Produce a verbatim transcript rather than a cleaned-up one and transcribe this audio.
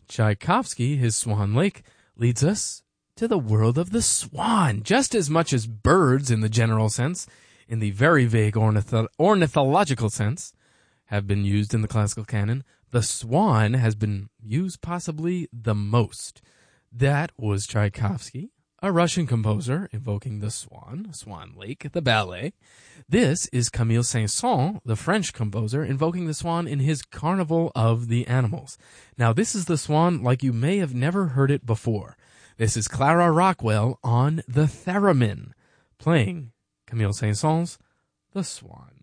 Tchaikovsky, his Swan Lake, leads us to the world of the swan, just as much as birds in the general sense, in the very vague ornitho- ornithological sense, have been used in the classical canon. The swan has been used possibly the most. That was Tchaikovsky, a Russian composer invoking the swan, Swan Lake, the ballet. This is Camille Saint-Saëns, the French composer, invoking the swan in his Carnival of the Animals. Now, this is the swan like you may have never heard it before. This is Clara Rockwell on the theremin, playing Camille Saint-Saëns' The Swan.